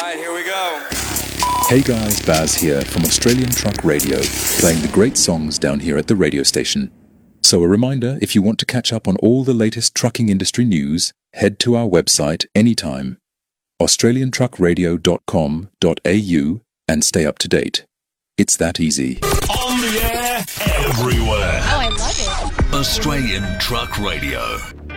right, here we go. Hey guys, Baz here from Australian Truck Radio, playing the great songs down here at the radio station. So a reminder, if you want to catch up on all the latest trucking industry news, head to our website anytime, australiantruckradio.com.au, and stay up to date. It's that easy. On the air, everywhere. Oh, I love it. Australian Truck Radio.